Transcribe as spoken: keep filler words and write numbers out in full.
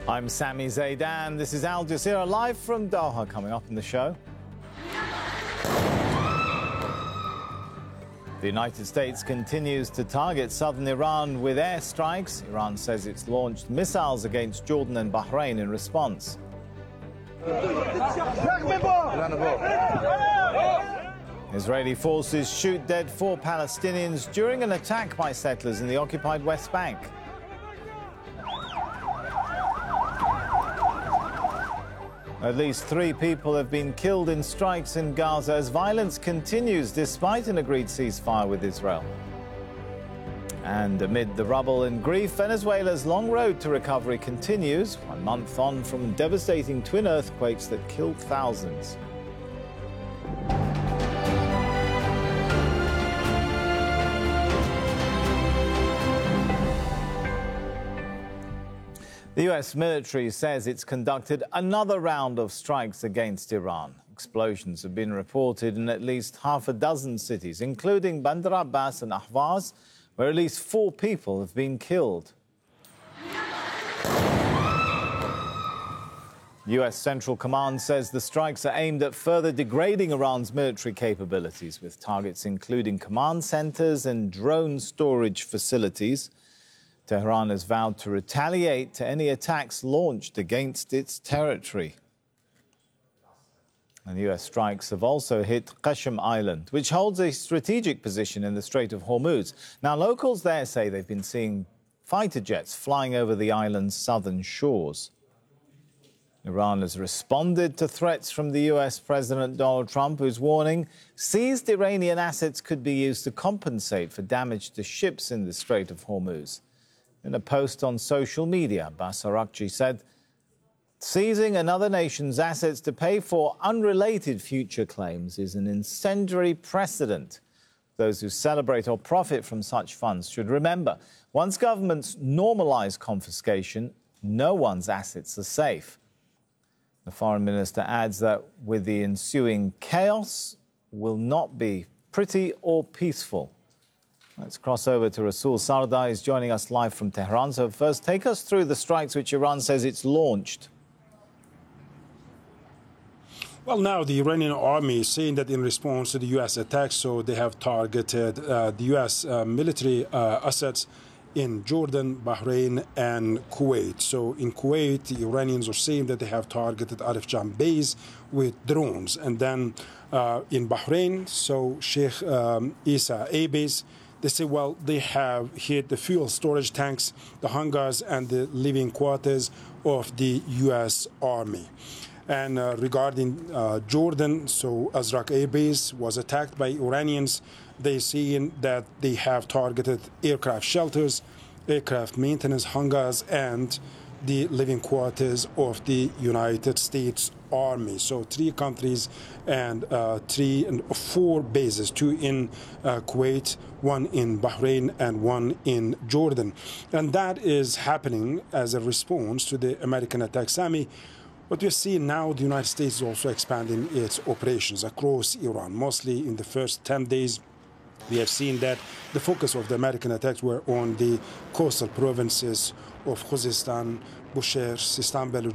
I'm Sami Zaidan. This is Al Jazeera live from Doha. Coming up in the show, the United States continues to target southern Iran with airstrikes. Iran says it's launched missiles against Jordan and Bahrain in response. Israeli forces shoot dead four Palestinians during an attack by settlers in the occupied West Bank. At least three people have been killed in strikes in Gaza as violence continues despite an agreed ceasefire with Israel. And amid the rubble and grief, Venezuela's long road to recovery continues, one month on from devastating twin earthquakes that killed thousands. The U S military says it's conducted another round of strikes against Iran. Explosions have been reported in at least half a dozen cities, including Bandar Abbas and Ahvaz, where at least four people have been killed. U S Central Command says the strikes are aimed at further degrading Iran's military capabilities, with targets including command centers and drone storage facilities. Tehran has vowed to retaliate to any attacks launched against its territory. And U S strikes have also hit Qashm Island, which holds a strategic position in the Strait of Hormuz. Now, locals there say they've been seeing fighter jets flying over the island's southern shores. Iran has responded to threats from the U S President Donald Trump, who's warning seized Iranian assets could be used to compensate for damage to ships in the Strait of Hormuz. In a post on social media, Abbas Araghchi said, seizing another nation's assets to pay for unrelated future claims is an incendiary precedent. Those who celebrate or profit from such funds should remember, once governments normalize confiscation, no one's assets are safe. The foreign minister adds that with the ensuing chaos will not be pretty or peaceful. Let's cross over to Rasul Sardar. He's joining us live from Tehran. So first, take us through the strikes which Iran says it's launched. Well, now the Iranian army is saying that in response to the U S attacks, so they have targeted uh, the U S uh, military uh, assets in Jordan, Bahrain, and Kuwait. So in Kuwait, the Iranians are saying that they have targeted Arif Jan base with drones. And then uh, in Bahrain, so Sheikh um, Isa A base, they say, well, they have hit the fuel storage tanks, the hangars, and the living quarters of the U S Army. And uh, regarding uh, Jordan, so Azraq Air Base was attacked by Iranians. They see that they have targeted aircraft shelters, aircraft maintenance hangars, and the living quarters of the United States Army. So three countries and uh, three and four bases, two in uh, Kuwait, one in Bahrain, and one in Jordan. And that is happening as a response to the American attack. Sami, what we're seeing now, the United States is also expanding its operations across Iran. Mostly in the first ten days, we have seen that the focus of the American attacks were on the coastal provinces of Khuzestan, Bushehr, Sistan, Baluchistan,